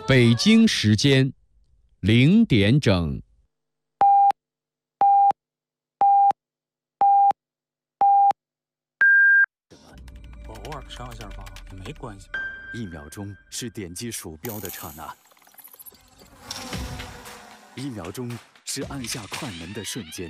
北京时间0点整。 偶尔上一下吧，没关系。 1秒钟是点击鼠标的刹那，1秒钟是按下快门的瞬间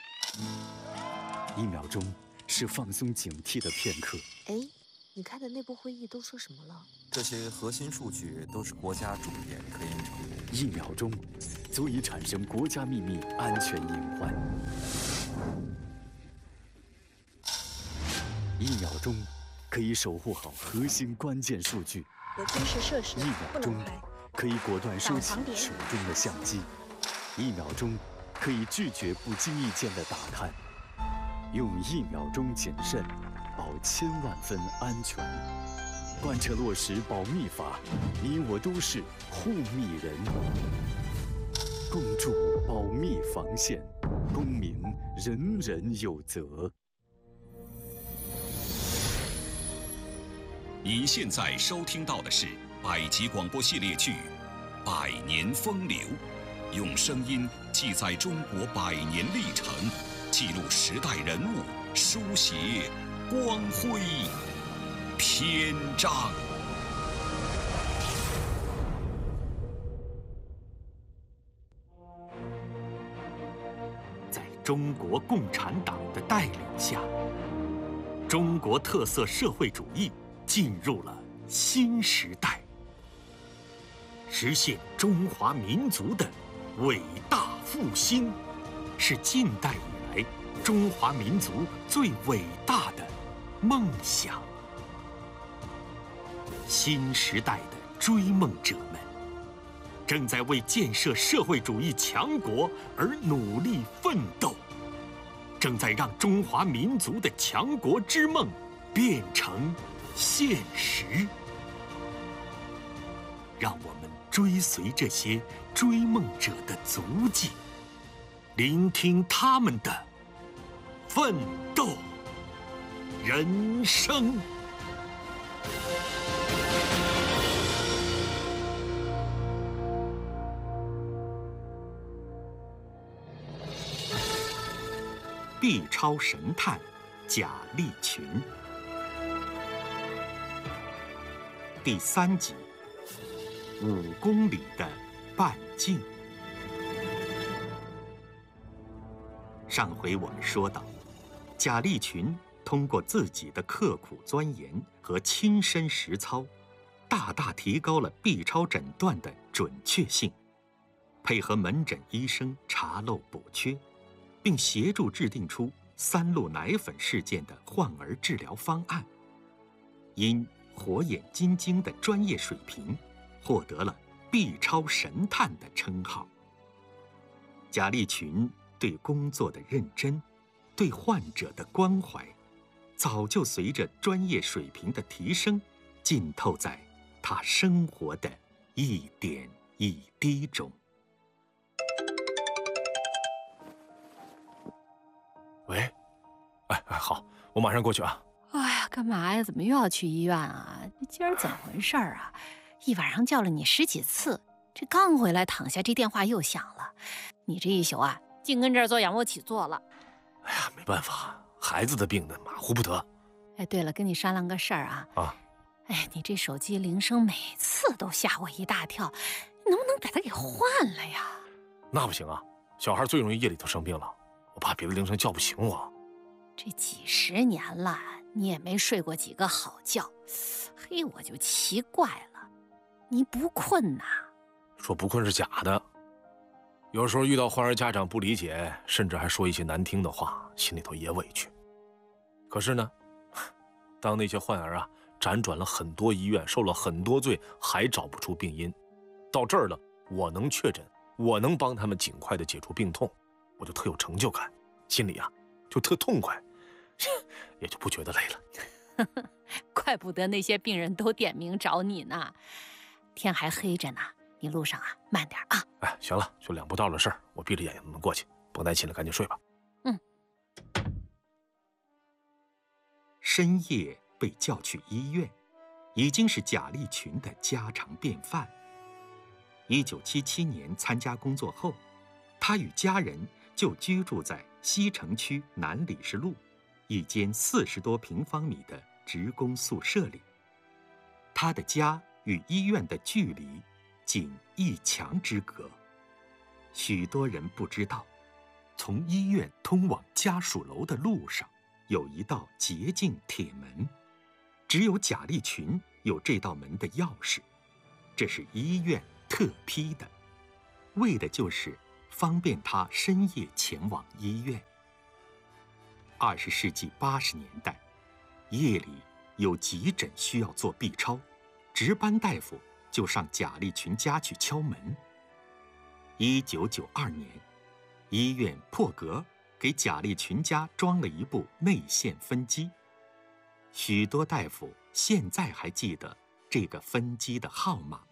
，1秒钟是放松警惕的片刻。 哎，你开的内部会议都说什么了？ 这些核心数据都是国家重点科研成果。 1秒钟足以产生国家秘密安全隐患。1秒钟可以守护好核心关键数据。 有军事设施 1秒钟可以果断收起手中的相机。1秒钟可以拒绝不经意间的打探。用1秒钟谨慎，保1000万分安全。贯彻落实保密法，你我都是护密人。共筑保密防线，公民人人有责。 你现在收听到的是百集广播系列剧《百年风流》，用声音记载中国100年历程，记录时代人物，书写光辉篇章。 在中国共产党的带领下，中国特色社会主义进入了新时代，实现中华民族的伟大复兴，是近代以来中华民族最伟大的梦想。新时代的追梦者们，正在为建设社会主义强国而努力奋斗，正在让中华民族的强国之梦变成现实。让我们追随这些追梦者的足迹，聆听他们的奋斗人生。B 超神探贾立群第3集，5公里的半径。上回我们说到，贾立群通过自己的刻苦钻研和亲身实操，大大提高了 B 超诊断的准确性，配合门诊医生查漏补缺，并协助制定出3鹿奶粉事件的患儿治疗方案，因火眼金睛的专业水平，获得了 B 超神探的称号。贾立群对工作的认真，对患者的关怀，早就随着专业水平的提升，浸透在他生活的一点一滴中。 喂，好，我马上过去啊。 哎呀，干嘛呀？怎么又要去医院啊？这今儿怎么回事啊？一晚上叫了你10几次，这刚回来躺下，这电话又响了。你这一宿啊，净跟这儿做仰卧起坐了。 哎呀，没办法，孩子的病呢，马虎不得。 哎，对了，跟你商量个事儿啊。 啊。 哎，你这手机铃声每次都吓我一大跳，能不能把它给换了呀？ 那不行啊，小孩最容易夜里头生病了，我怕别的铃声叫不醒我。 这几10年了，你也没睡过几个好觉，嘿，我就奇怪了，你不困呐？ 说不困是假的，有时候遇到患儿家长不理解，甚至还说一些难听的话，心里头也委屈。可是呢，当那些患儿啊辗转了很多医院，受了很多罪，还找不出病因，到这儿了，我能确诊，我能帮他们尽快的解除病痛，我就特有成就感，心里啊就特痛快，也就不觉得累了。 怪不得那些病人都点名找你呢。天还黑着呢，你路上啊慢点啊。 哎，行了，就2步道的事儿，我闭着眼睛能过去，甭担心了，赶紧睡吧。 深夜被叫去医院，已经是贾立群的家常便饭。 1977年参加工作后，他与家人就居住在西城区南礼士路一间40多平方米的职工宿舍里。他的家与医院的距离仅1墙之隔。许多人不知道，从医院通往家属楼的路上有一道捷径铁门，只有贾立群有这道门的钥匙，这是医院特批的，为的就是方便他深夜前往医院。20世纪80年代，夜里有急诊需要做 B 超，值班大夫就上贾立群家去敲门。1992年，医院破格给贾立群家装了一部内线分机，许多大夫现在还记得这个分机的号码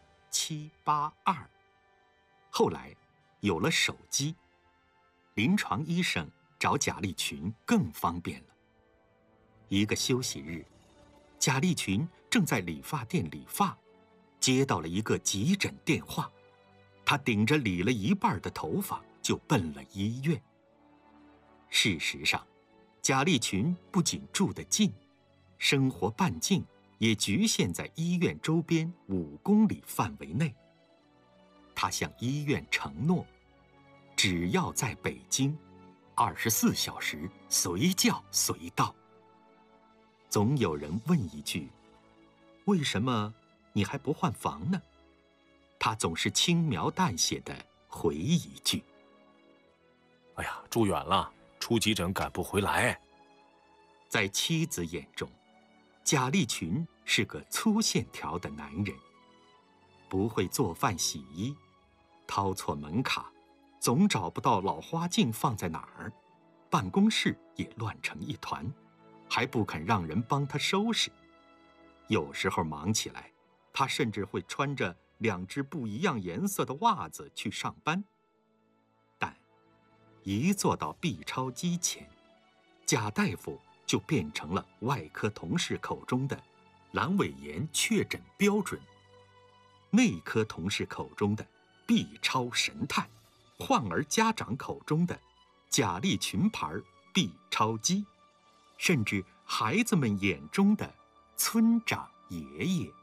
782。后来有了手机，临床医生找贾立群更方便了。一个休息日，贾立群正在理发店理发，接到了一个急诊电话，他顶着理了一半的头发就奔了医院。事实上，贾立群不仅住得近，生活半径也局限在医院周边5公里范围内。他向医院承诺，只要在北京，24小时随叫随到。总有人问一句：为什么你还不换房呢？他总是轻描淡写地回一句： 哎呀，住远了，出急诊赶不回来。 在妻子眼中，贾立群是个粗线条的男人，不会做饭洗衣，掏错门卡，总找不到老花镜放在哪儿，办公室也乱成一团，还不肯让人帮他收拾。有时候忙起来，他甚至会穿着2只不一样颜色的袜子去上班。但一坐到 B 超机前，贾大夫就变成了外科同事口中的阑尾炎确诊标准，内科同事口中的 B 超神探，患儿家长口中的贾立群牌 B 超机，甚至孩子们眼中的村长爷爷。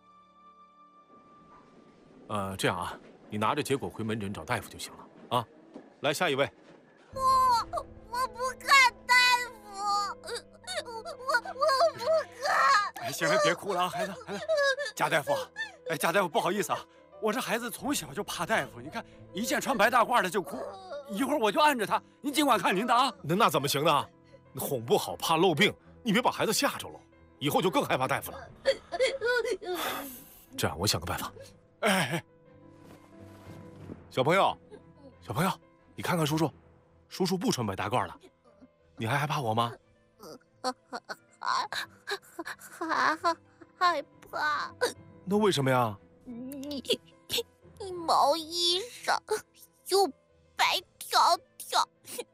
这样啊，你拿着结果回门诊找大夫就行了啊。来，下一位。 我不看大夫，我不看。 哎，行了，别哭了啊，孩子。贾大夫，哎，贾大夫，不好意思啊，我这孩子从小就怕大夫，你看一见穿白大褂的就哭，一会儿我就按着他，您尽管看您的啊。 那怎么行呢？哄不好怕漏病，你别把孩子吓着了，以后就更害怕大夫了。这样，我想个办法。哎，小朋友，你看看叔叔，叔叔不穿白大褂了，你还害怕我吗？ 害怕。 那为什么呀？ 你毛衣上有白条条，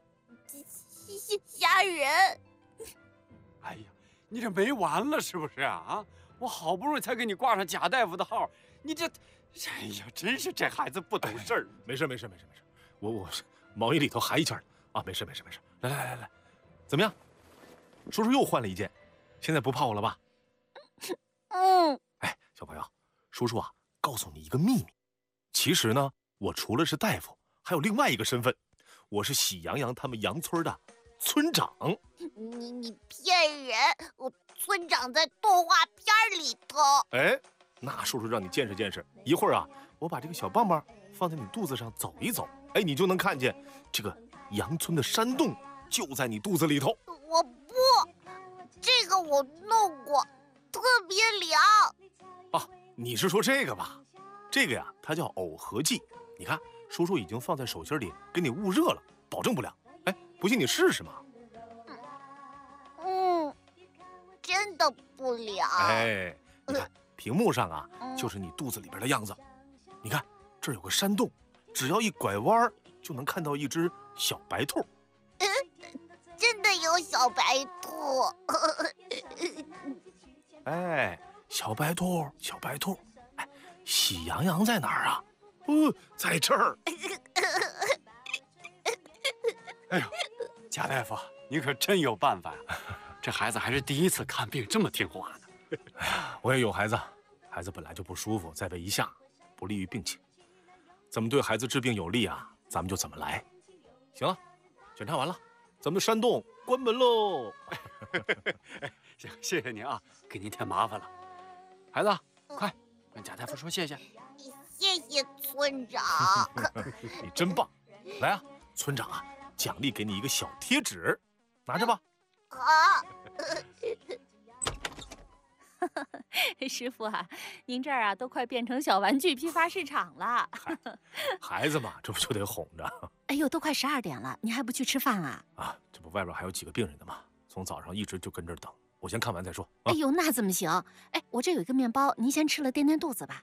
吓人。 哎呀，你这没完了是不是啊？我好不容易才给你挂上贾大夫的号，你这，哎呀，真是这孩子不懂事儿。 没事，我毛衣里头还一件啊，没事。来，怎么样？叔叔又换了一件，现在不怕我了吧？哎，小朋友，叔叔啊，告诉你一个秘密，其实呢，我除了是大夫，还有另外一个身份，我是喜羊羊他们羊村的村长。 你骗人！我村长在动画片里头。 哎，那叔叔让你见识见识。一会儿啊，我把这个小棒棒放在你肚子上走一走，哎，你就能看见这个羊村的山洞就在你肚子里头。 我不，这个我弄过，特别凉。 啊，你是说这个吧？这个呀，它叫耦合剂。你看，叔叔已经放在手心里给你捂热了，保证不凉。哎，不信你试试嘛。 真的不凉。 哎，你看屏幕上啊，就是你肚子里边的样子。你看这儿有个山洞，只要一拐弯就能看到一只小白兔。 真的有小白兔。 哎，小白兔，哎，喜羊羊在哪儿啊？ 在这儿。 哎呦，贾大夫，你可真有办法呀！这孩子还是第一次看病这么听话呢。 哎呀，我也有孩子，孩子本来就不舒服，再喂一下，不利于病情。怎么对孩子治病有利啊？咱们就怎么来。行了，检查完了，咱们山洞关门喽。 行，谢谢您啊，给您添麻烦了。孩子，快跟贾大夫说谢谢。 谢谢村长。 你真棒！来啊，村长啊，奖励给你一个小贴纸，拿着吧。 好。 师傅啊，您这儿啊都快变成小玩具批发市场了。 孩子嘛，这不就得哄着？ 哎呦，都快12点了，你还不去吃饭啊？ 啊，这不外边还有几个病人呢吗？从早上一直就跟这儿等，我先看完再说。 哎呦，那怎么行？哎，我这有一个面包，您先吃了垫垫肚子吧。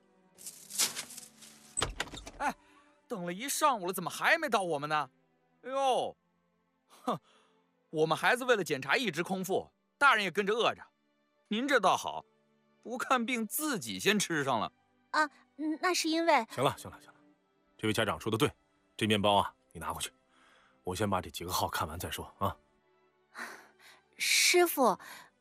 哎，等了一上午了，怎么还没到我们呢？哎呦，哼，我们孩子为了检查一直空腹，大人也跟着饿着。您这倒好，不看病自己先吃上了。 啊，那是因为…… 行了，这位家长说的对，这面包啊，你拿回去，我先把这几个号看完再说啊。 师傅，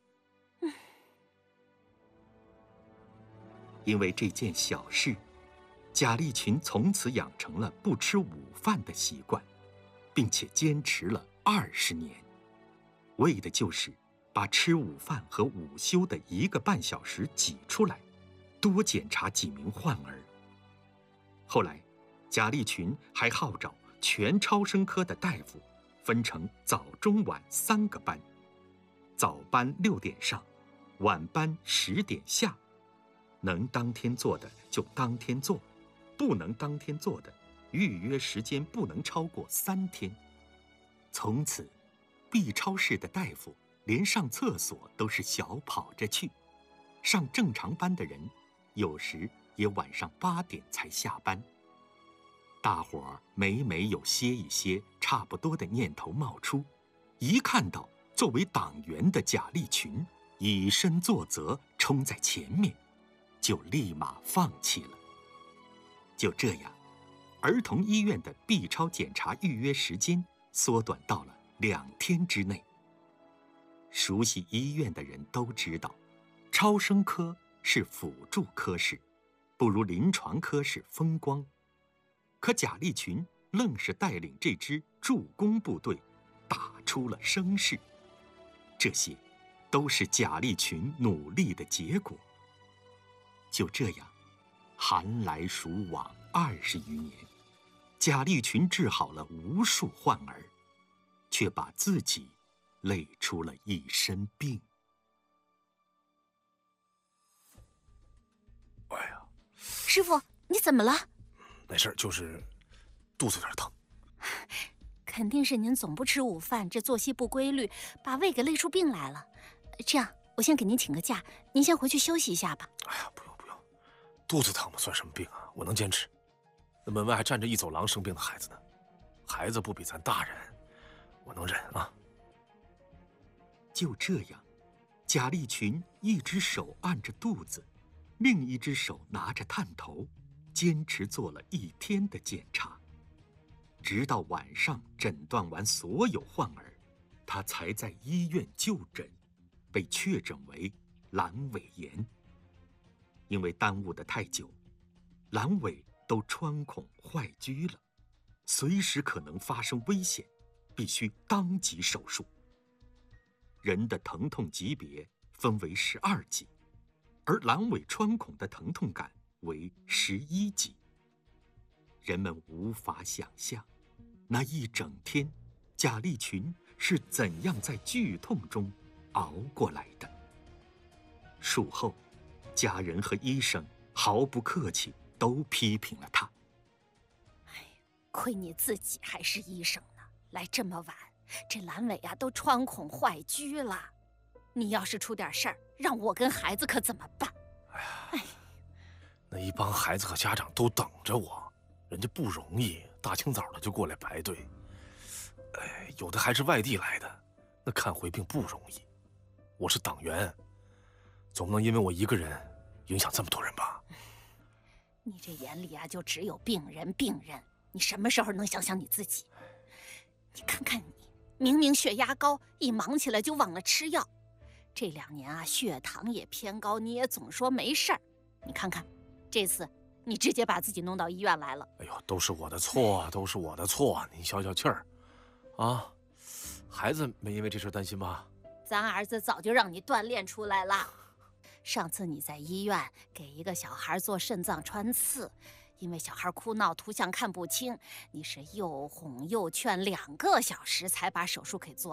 因为这件小事，贾立群从此养成了不吃午饭的习惯，并且坚持了20年，为的就是把吃午饭和午休的1个半小时挤出来，多检查几名患儿。后来，贾立群还号召全超声科的大夫分成早中晚3个班，早班6点上，晚班10点下，能当天做的就当天做，不能当天做的，预约时间不能超过3天。从此，B 超室的大夫连上厕所都是小跑着去，上正常班的人有时也晚上8点才下班。大伙儿每有歇一歇差不多的念头冒出，一看到作为党员的贾立群以身作则冲在前面，就立马放弃了。就这样，儿童医院的 B 超检查预约时间缩短到了2天之内。熟悉医院的人都知道，超声科是辅助科室，不如临床科室风光。可贾立群愣是带领这支助攻部队打出了声势，这些都是贾立群努力的结果。就这样，寒来暑往20余年，贾立群治好了无数患儿，却把自己累出了一身病。 哎呀， 师傅，你怎么了？ 没事，就是肚子有点疼。 肯定是您总不吃午饭，这作息不规律，把胃给累出病来了。这样，我先给您请个假，您先回去休息一下吧。 哎呀，不用，肚子疼嘛算什么病啊？我能坚持。那门外还站着一走廊生病的孩子呢，孩子不比咱大人，我能忍啊。 就这样，贾立群一只手按着肚子，另一只手拿着探头，坚持做了1天的检查，直到晚上诊断完所有患儿，他才在医院就诊，被确诊为阑尾炎。因为耽误得太久，阑尾都穿孔坏疽了，随时可能发生危险，必须当即手术。人的疼痛级别分为12级，而阑尾穿孔的疼痛感为11级。人们无法想象，那一整天，贾立群是怎样在剧痛中熬过来的。术后，家人和医生毫不客气，都批评了他。 亏你自己还是医生呢，来这么晚，这阑尾啊都穿孔坏疽了。你要是出点事儿，让我跟孩子可怎么办？ 哎呀，那一帮孩子和家长都等着我，人家不容易，大清早的就过来排队。哎，有的还是外地来的，那看回病不容易。我是党员，总不能因为我一个人影响这么多人吧？ 你这眼里啊，就只有病人，病人。你什么时候能想想你自己？你看看你，明明血压高，一忙起来就忘了吃药。这2年啊，血糖也偏高，你也总说没事儿。你看看，这次你直接把自己弄到医院来了。 哎呦，都是我的错，都是我的错，您消消气儿，啊，孩子没因为这事担心吧？ 咱儿子早就让你锻炼出来了。上次你在医院给一个小孩做肾脏穿刺，因为小孩哭闹，图像看不清，你是又哄又劝2个小时才把手术给做